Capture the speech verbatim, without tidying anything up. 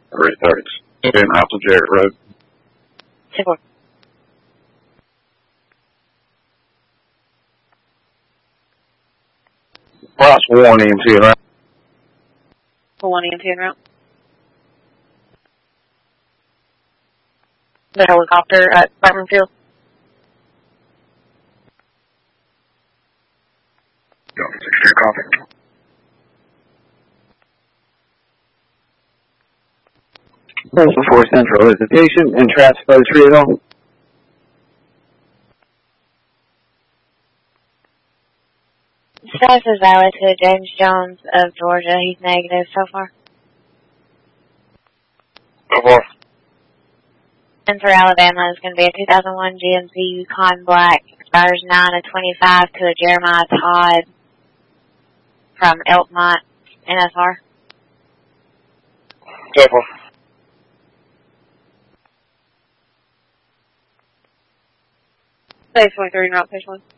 three thirty. ten Apple Jarrett Road. ten four. Price one E M T route. For one E M T en route. The helicopter at Sparkman Field. six copy. Postal four Central hesitation and transfer Triadol. Status is valid to James Jones of Georgia. He's negative so far. So far. And for Alabama, it's going to be a two thousand one G M C Yukon Black. Expires nine of twenty-five to a Jeremiah Todd from Elkmont N S R. So far. Stage twenty-three, route stage one.